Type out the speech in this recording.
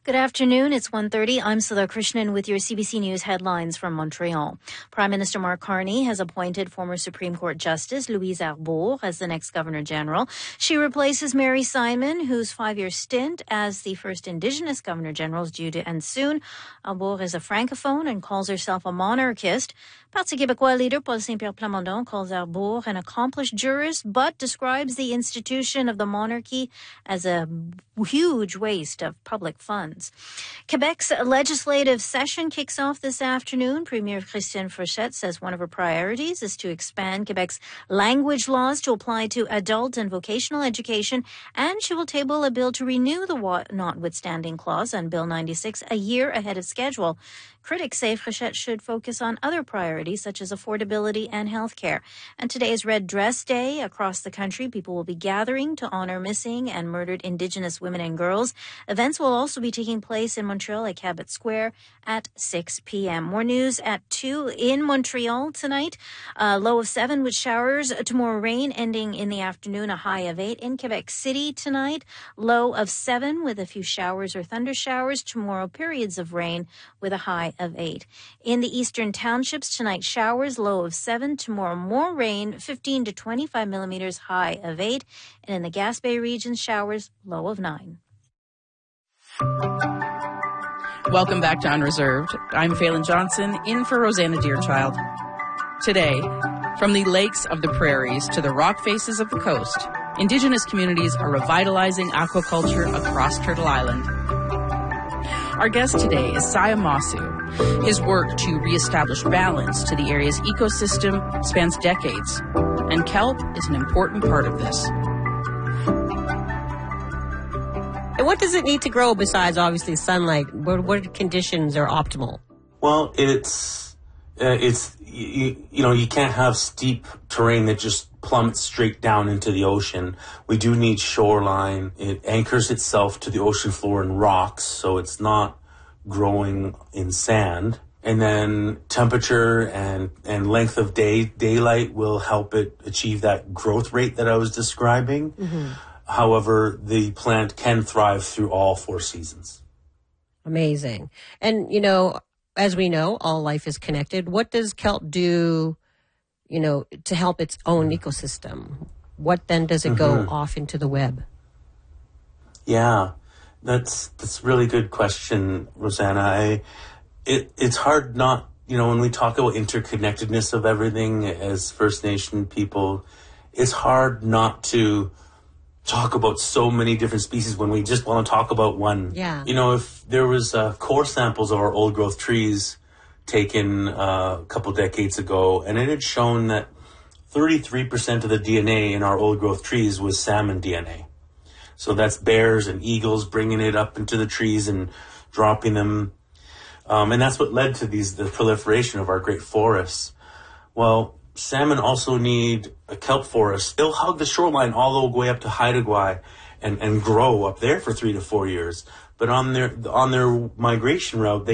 Good afternoon. It's 1:30. I'm Sudha Krishnan with your CBC News headlines from Montreal. Prime Minister Mark Carney has appointed former Supreme Court Justice Louise Arbour as the next Governor General. She replaces Mary Simon, whose 5-year stint as the first Indigenous Governor General is due to end soon. Arbour is a francophone and calls herself a monarchist. Parti Québécois leader Paul Saint-Pierre Plamondon calls Arbour an accomplished jurist, but describes the institution of the monarchy as a huge waste of public funds. Quebec's legislative session kicks off this afternoon. Premier Christiane Frechette says one of her priorities is to expand Quebec's language laws to apply to adult and vocational education, and she will table a bill to renew the notwithstanding clause on Bill 96 a year ahead of schedule. Critics say Frechette should focus on other priorities such as affordability and health care. And today is Red Dress Day. Across the country, people will be gathering to honor missing and murdered Indigenous women and girls. Events will also be taking place in Montreal at Cabot Square at 6 p.m. More news at 2 in Montreal tonight. Low of 7 with showers. Tomorrow rain ending in the afternoon, a high of 8. In Quebec City tonight, low of 7 with a few showers or thunder showers. Tomorrow, periods of rain with a high of 8. In the eastern townships tonight, showers, low of 7. Tomorrow, more rain, 15 to 25 millimeters, high of 8. And in the Gaspé region, showers, low of 9. Welcome back to Unreserved. I'm Phelan Johnson, in for Rosanna Deerchild. Today, from the lakes of the prairies to the rock faces of the coast, Indigenous communities are revitalizing aquaculture across Turtle Island. Our guest today is Saya Masu. His work to reestablish balance to the area's ecosystem spans decades, and kelp is an important part of this. And what does it need to grow besides, obviously, sunlight? What conditions are optimal? Well, you can't have steep terrain that just plummets straight down into the ocean. We do need shoreline. It anchors itself to the ocean floor in rocks, so it's not growing in sand. And then temperature and length of daylight will help it achieve that growth rate that I was describing. Mm-hmm. However, the plant can thrive through all 4 seasons. Amazing. And, as we know, all life is connected. What does kelp do, to help its own ecosystem? What then does it go off into the web? Yeah, that's a really good question, Rosanna. It's hard not, when we talk about interconnectedness of everything as First Nation people, it's hard not to talk about so many different species when we just want to talk about one. Yeah. If there was core samples of our old growth trees taken a couple decades ago, and it had shown that 33% of the DNA in our old growth trees was salmon DNA. So that's bears and eagles bringing it up into the trees and dropping them. And that's what led to the proliferation of our great forests. Well, salmon also need a kelp forest. They'll hug the shoreline all the way up to Haida Gwaii and grow up there for 3 to 4 years. But on their migration route,